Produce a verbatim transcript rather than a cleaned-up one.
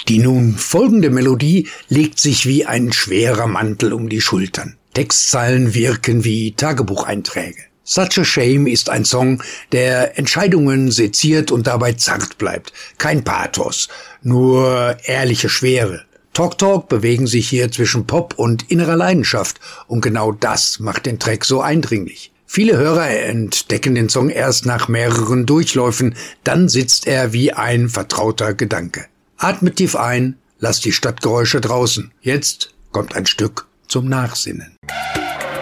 Die nun folgende Melodie legt sich wie ein schwerer Mantel um die Schultern. Textzeilen wirken wie Tagebucheinträge. Such a Shame ist ein Song, der Entscheidungen seziert und dabei zart bleibt. Kein Pathos, nur ehrliche Schwere. Talk Talk bewegen sich hier zwischen Pop und innerer Leidenschaft und genau das macht den Track so eindringlich. Viele Hörer entdecken den Song erst nach mehreren Durchläufen, dann sitzt er wie ein vertrauter Gedanke. Atmet tief ein, lasst die Stadtgeräusche draußen. Jetzt kommt ein Stück zum Nachsinnen.